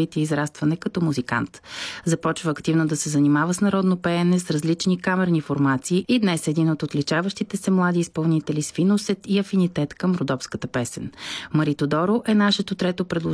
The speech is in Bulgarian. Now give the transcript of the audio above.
развитие и израстване като музикант. Започва активно да се занимава с народно пеене, с различни камерни формации и днес е един от отличаващите се млади изпълнители с фин усет и афинитет към родопската песен. Мари Тодоро е нашето трето предложение